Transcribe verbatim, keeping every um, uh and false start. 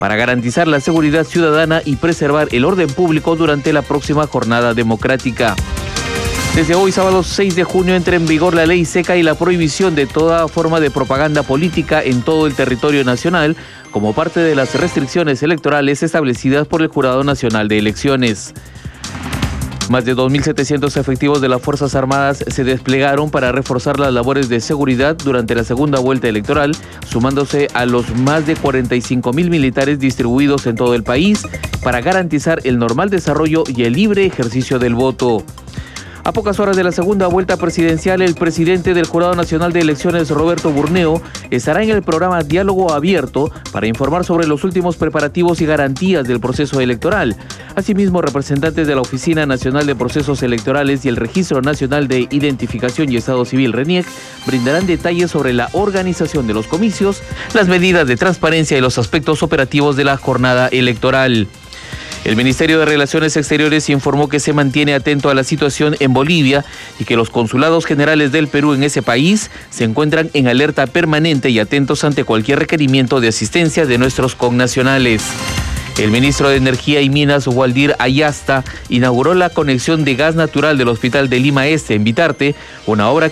para garantizar la seguridad ciudadana y preservar el orden público durante la próxima jornada democrática. Desde hoy, sábado seis de junio, entra en vigor la ley seca y la prohibición de toda forma de propaganda política en todo el territorio nacional, como parte de las restricciones electorales establecidas por el Jurado Nacional de Elecciones. Más de dos mil setecientos efectivos de las Fuerzas Armadas se desplegaron para reforzar las labores de seguridad durante la segunda vuelta electoral, sumándose a los más de cuarenta y cinco mil militares distribuidos en todo el país para garantizar el normal desarrollo y el libre ejercicio del voto. A pocas horas de la segunda vuelta presidencial, el presidente del Jurado Nacional de Elecciones, Roberto Burneo, estará en el programa Diálogo Abierto para informar sobre los últimos preparativos y garantías del proceso electoral. Asimismo, representantes de la Oficina Nacional de Procesos Electorales y el Registro Nacional de Identificación y Estado Civil, RENIEC, brindarán detalles sobre la organización de los comicios, las medidas de transparencia y los aspectos operativos de la jornada electoral. El Ministerio de Relaciones Exteriores informó que se mantiene atento a la situación en Bolivia y que los consulados generales del Perú en ese país se encuentran en alerta permanente y atentos ante cualquier requerimiento de asistencia de nuestros connacionales. El ministro de Energía y Minas, Waldir Ayasta, inauguró la conexión de gas natural del Hospital de Lima Este en Vitarte, una obra que